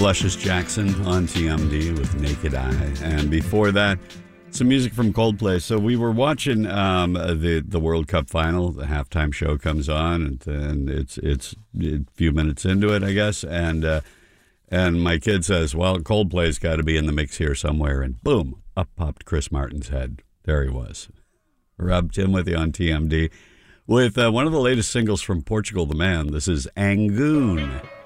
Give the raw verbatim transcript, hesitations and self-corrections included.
Luscious Jackson on T M D with Naked Eye. And before that, some music from Coldplay. So we were watching um, the the World Cup final. The halftime show comes on, and, and it's it's a few minutes into it, I guess. And uh, and my kid says, "Well, Coldplay's got to be in the mix here somewhere." And boom, up popped Chris Martin's head. There he was. Rob Tim with you on T M D with uh, one of the latest singles from Portugal the Man. This is Angoon.